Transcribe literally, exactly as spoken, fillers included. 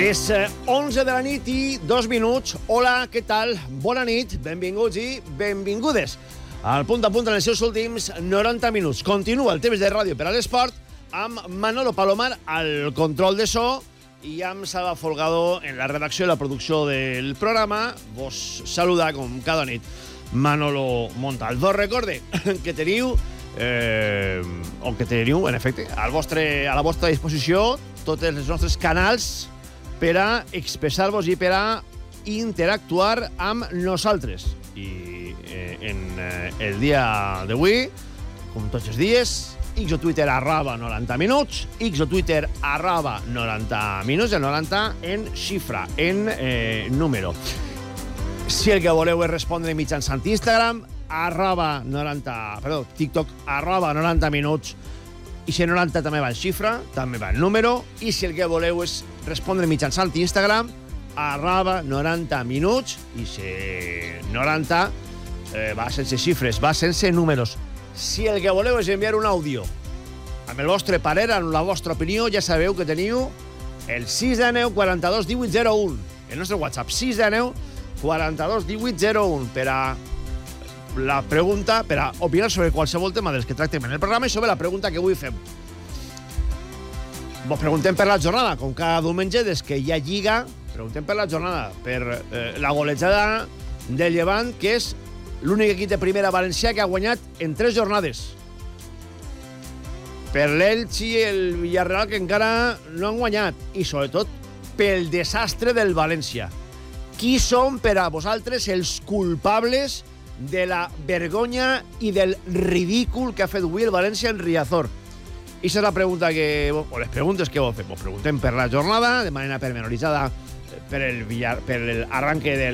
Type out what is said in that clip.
És onze de la nit i dos minuts. Hola, què tal? Bona nit, benvinguts i benvingudes. Al punt a punt en els seus últims noranta minuts. Continua el temps de ràdio per a l'esport amb Manolo Palomar al control de so i amb Salva Folgado en la redacció i la producció del programa. Vos saluda, com cada nit, Manolo Montal. Vos recorde que teniu, eh, o que teniu, en efecte, al vostre, a la vostra disposició tots els nostres canals per a expressar-vos i per a interactuar amb nosaltres. I eh, en eh, el dia d'avui, com tots els dies, X o Twitter arroba noranta minuts, X o Twitter arroba noranta minuts, el noranta en xifra, en eh, número. Si el que voleu és respondre mitjançant Instagram, arroba noranta, perdó, TikTok, arroba noranta minuts, i si noranta també va en xifra, també va en número, i si el que voleu és respondre mitjançant Instagram, arroba noranta minuts, i si noranta eh, va sense xifres, va sense números. Si el que voleu és enviar un àudio amb el vostre parer, amb la vostra opinió, ja sabeu que teniu el sis de nou quaranta-dos divuit zero un, el nostre WhatsApp, sis de nou quaranta-dos divuit zero un, per a la pregunta, per a opinar sobre qualsevol tema dels que tractem en el programa i sobre la pregunta que avui fem. Vos preguntem per la jornada, com cada diumenge, des que hi ha Lliga, preguntem per la jornada, per eh, la golejada del Llevant, que és l'únic equip de primera valencià que ha guanyat en tres jornades. Per l'Elx i el Villarreal, que encara no han guanyat, i sobretot pel desastre del València. Qui són per a vosaltres els culpables de la vergonya i del ridícul que ha fet avui el València en Riazor? I és la pregunta que, o les preguntes que vos fem. Vos preguntem per la jornada, de manera pormenoritzada, per el, Villar, per l'arranque del